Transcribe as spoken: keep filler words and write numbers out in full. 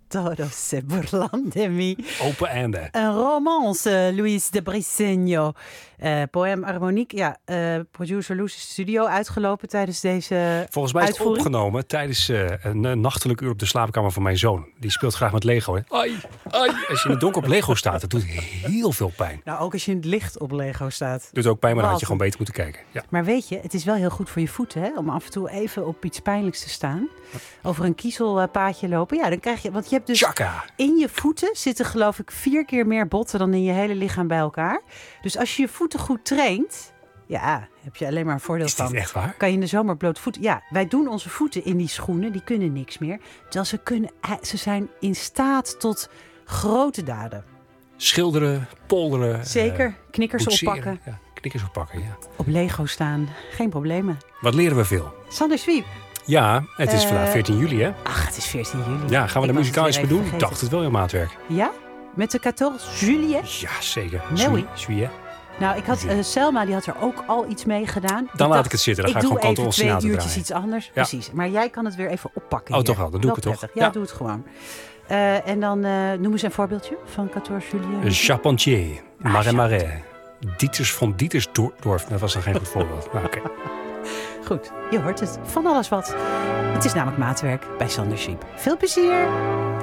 todos se burlan de mí. Open einde. Een romance, Luis de Briceño. Uh, Poème harmonique. Ja, uh, producer Loes studio uitgelopen tijdens deze Volgens mij is het uitvoering. opgenomen tijdens uh, een, een nachtelijk uur op de slaapkamer van mijn zoon. Die speelt graag met Lego. Hè? Ai, ai. Als je in het donker op Lego staat, dat doet heel veel pijn. Nou, ook als je in het licht op Lego staat. Doet ook pijn, maar dan Wat? had je gewoon beter moeten kijken. Ja. Maar weet je, het is wel heel goed voor je voeten, hè? Om af en toe even op iets pijnlijks te staan. Over een kiezelpaadje lopen. Ja, dan krijg je... Want je hebt dus... Chaka. In je voeten zitten geloof ik vier keer meer botten dan in je hele lichaam bij elkaar. Dus als je je voeten goed traint, ja, heb je alleen maar een voordeel Is dit van. echt waar? Kan je in de zomer blote voeten... Ja, wij doen onze voeten in die schoenen, die kunnen niks meer. Terwijl ze kunnen... Ze zijn in staat tot grote daden. Schilderen, polderen. Zeker, uh, knikkers boetseren. oppakken. Ja, knikkers oppakken, ja. Op Lego staan, geen problemen. Wat leren we veel? Sander Swiep. Ja, het is Uh, vandaag veertien juli, hè? Ach, het is veertien juli. Ja, gaan we Ik de was muzikaal het eens weer mee doen? even Ik dacht het wel in maatwerk. Ja? Met de veertien juli? Ja, zeker. Nee, oui. Juillet. Nou, ik had, uh, Selma die had er ook al iets mee gedaan. Dan laat dacht, ik het zitten. Dan ik ga ik doe gewoon even Canton twee Sinatra uurtjes draaien. iets anders. Ja. Precies. Maar jij kan het weer even oppakken Oh, hier. toch wel. Dan doe ik Wel het toch. prettig. Ja, Ja. doe het gewoon. Uh, en dan uh, noem eens een voorbeeldje van veertien juli. Charpentier, Ah, Marais Marais. Dieters van Dietersdorf. Dat was dan geen goed voorbeeld. Maar oké. Okay. Goed, je hoort het. Van alles wat. Het is namelijk maatwerk bij Sander Schiep. Veel plezier!